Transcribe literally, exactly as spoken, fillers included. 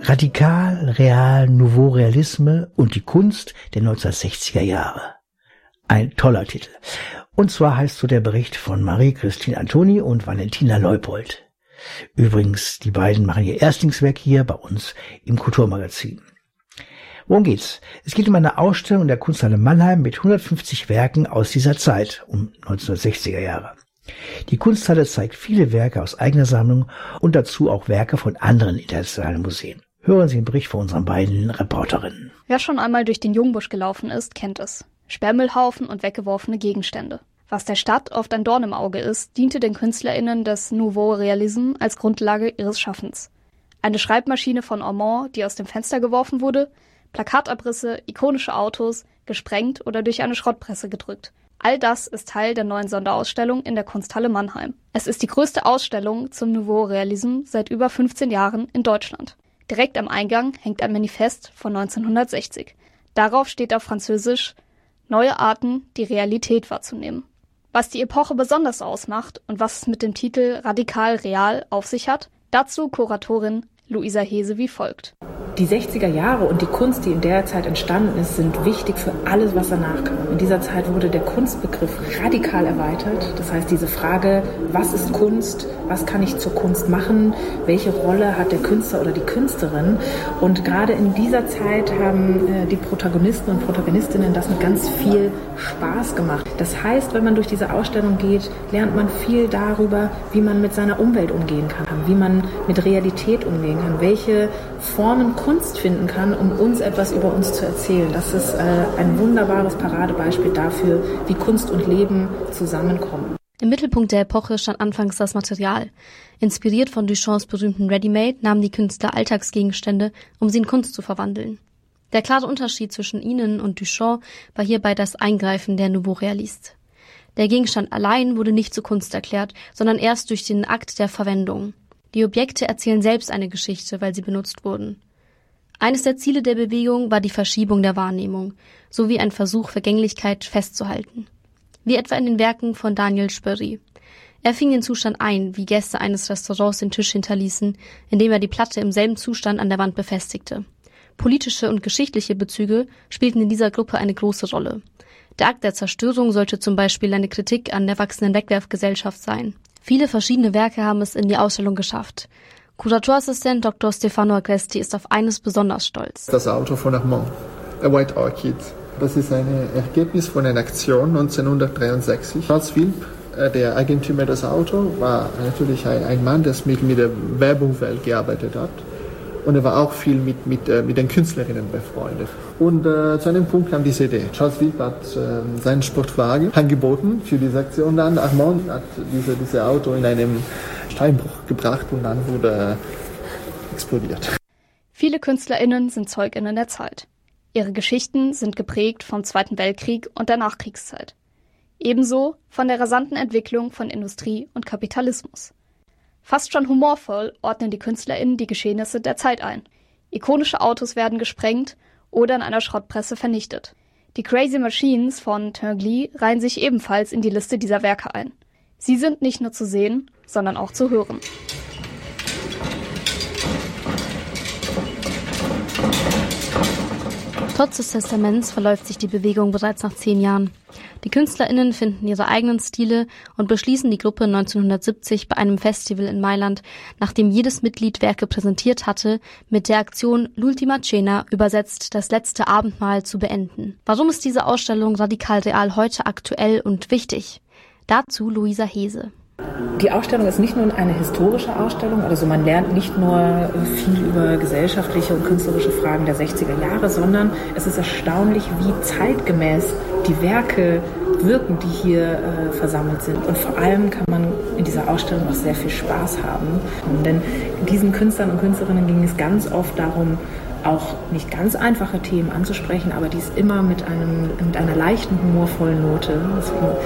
Radikal, Real, Nouveau Realisme und die Kunst der neunzehnhundertsechziger Jahre. Ein toller Titel. Und zwar heißt so der Bericht von Marie-Christine Antoni und Valentina Leupold. Übrigens, die beiden machen ihr Erstlingswerk hier bei uns im Kulturmagazin. Worum geht's? Es geht um eine Ausstellung der Kunsthalle Mannheim mit hundertfünfzig Werken aus dieser Zeit, um neunzehnhundertsechziger Jahre. Die Kunsthalle zeigt viele Werke aus eigener Sammlung und dazu auch Werke von anderen internationalen Museen. Hören Sie den Bericht von unseren beiden Reporterinnen. Wer schon einmal durch den Jungbusch gelaufen ist, kennt es. Sperrmüllhaufen und weggeworfene Gegenstände. Was der Stadt oft ein Dorn im Auge ist, diente den KünstlerInnen des Nouveau Realisme als Grundlage ihres Schaffens. Eine Schreibmaschine von Ormond, die aus dem Fenster geworfen wurde, Plakatabrisse, ikonische Autos, gesprengt oder durch eine Schrottpresse gedrückt. All das ist Teil der neuen Sonderausstellung in der Kunsthalle Mannheim. Es ist die größte Ausstellung zum Nouveau Realisme seit über fünfzehn Jahren in Deutschland. Direkt am Eingang hängt ein Manifest von neunzehnhundertsechzig. Darauf steht auf Französisch »Neue Arten, die Realität wahrzunehmen«. Was die Epoche besonders ausmacht und was es mit dem Titel Radikal Real auf sich hat, dazu Kuratorin Luisa Hese wie folgt. Die sechziger Jahre und die Kunst, die in der Zeit entstanden ist, sind wichtig für alles, was danach kam. In dieser Zeit wurde der Kunstbegriff radikal erweitert. Das heißt, diese Frage, was ist Kunst, was kann ich zur Kunst machen, welche Rolle hat der Künstler oder die Künstlerin? Und gerade in dieser Zeit haben äh, die Protagonisten und Protagonistinnen das mit ganz viel Spaß gemacht. Das heißt, wenn man durch diese Ausstellung geht, lernt man viel darüber, wie man mit seiner Umwelt umgehen kann, wie man mit Realität umgehen kann, welche Formen Kunst finden kann, um uns etwas über uns zu erzählen. Das ist äh, ein wunderbares Paradebeispiel dafür, wie Kunst und Leben zusammenkommen. Im Mittelpunkt der Epoche stand anfangs das Material. Inspiriert von Duchamps berühmten Ready-Made nahmen die Künstler Alltagsgegenstände, um sie in Kunst zu verwandeln. Der klare Unterschied zwischen ihnen und Duchamp war hierbei das Eingreifen der Nouveau Realiste. Der Gegenstand allein wurde nicht zur Kunst erklärt, sondern erst durch den Akt der Verwendung. Die Objekte erzählen selbst eine Geschichte, weil sie benutzt wurden. Eines der Ziele der Bewegung war die Verschiebung der Wahrnehmung, sowie ein Versuch, Vergänglichkeit festzuhalten. Wie etwa in den Werken von Daniel Spörri. Er fing den Zustand ein, wie Gäste eines Restaurants den Tisch hinterließen, indem er die Platte im selben Zustand an der Wand befestigte. Politische und geschichtliche Bezüge spielten in dieser Gruppe eine große Rolle. Der Akt der Zerstörung sollte zum Beispiel eine Kritik an der wachsenden Wegwerfgesellschaft sein. Viele verschiedene Werke haben es in die Ausstellung geschafft. Kuratorassistent Doktor Stefano Agresti ist auf eines besonders stolz. Das Auto von Armand, A White Orchid. Das ist ein Ergebnis von einer Aktion neunzehnhundertdreiundsechzig. Charles Philippe, der Eigentümer des Autos, war natürlich ein Mann, der mit, mit der Werbungswelt gearbeitet hat. Und er war auch viel mit, mit, mit den Künstlerinnen befreundet. Und äh, zu einem Punkt kam diese Idee. Charles Philippe hat äh, seinen Sportwagen angeboten für diese Aktion. Dann Armand hat diese, diese Auto in einem Steinbruch gebracht und dann wurde er explodiert. Viele KünstlerInnen sind ZeugInnen der Zeit. Ihre Geschichten sind geprägt vom Zweiten Weltkrieg und der Nachkriegszeit. Ebenso von der rasanten Entwicklung von Industrie und Kapitalismus. Fast schon humorvoll ordnen die KünstlerInnen die Geschehnisse der Zeit ein. Ikonische Autos werden gesprengt oder in einer Schrottpresse vernichtet. Die Crazy Machines von Tinguely reihen sich ebenfalls in die Liste dieser Werke ein. Sie sind nicht nur zu sehen, sondern auch zu hören. Trotz des Testaments verläuft sich die Bewegung bereits nach zehn Jahren. Die KünstlerInnen finden ihre eigenen Stile und beschließen die Gruppe neunzehnhundertsiebzig bei einem Festival in Mailand, nachdem jedes Mitglied Werke präsentiert hatte, mit der Aktion L'ultima cena, übersetzt das letzte Abendmahl, zu beenden. Warum ist diese Ausstellung Radikal Real heute aktuell und wichtig? Dazu Luisa Hese. Die Ausstellung ist nicht nur eine historische Ausstellung, also man lernt nicht nur viel über gesellschaftliche und künstlerische Fragen der sechziger Jahre, sondern es ist erstaunlich, wie zeitgemäß die Werke wirken, die hier äh, versammelt sind. Und vor allem kann man in dieser Ausstellung auch sehr viel Spaß haben. Und denn diesen Künstlern und Künstlerinnen ging es ganz oft darum, auch nicht ganz einfache Themen anzusprechen, aber dies immer mit einem mit einer leichten, humorvollen Note. Deswegen